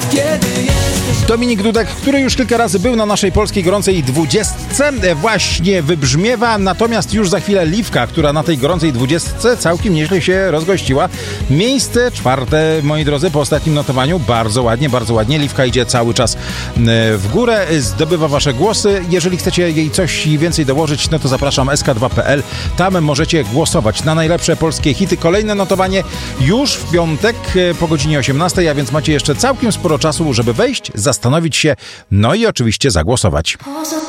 Dominik Dudek, który już kilka razy był na naszej polskiej gorącej 20, właśnie wybrzmiewa, natomiast już za chwilę Liwka, która na tej gorącej 20 całkiem nieźle się rozgościła. Miejsce 4, moi drodzy, po ostatnim notowaniu. Bardzo ładnie. Liwka idzie cały czas w górę, zdobywa wasze głosy. Jeżeli chcecie jej coś więcej dołożyć, no to zapraszam sk2.pl. Tam możecie głosować na najlepsze polskie hity. Kolejne notowanie już w piątek po godzinie 18, a więc macie jeszcze całkiem sporo czasu, żeby wejść, zastanowić się, no i oczywiście zagłosować.